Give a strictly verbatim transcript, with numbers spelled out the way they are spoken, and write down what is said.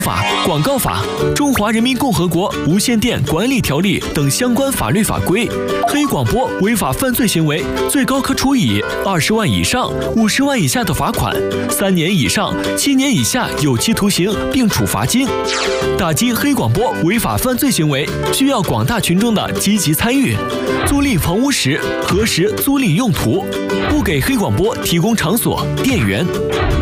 法、广告法、中华人民共和国无线电管理条例等相关法律法规。黑广播违法犯罪行为，最高可处以二十万以上五十万以下的罚款，三年以上七年以下有期徒刑，并处罚金。打击黑广播违法犯罪行为，需要广大群众的积极参与。租赁房屋时核实租赁用途，不给黑广播提供场所、电源。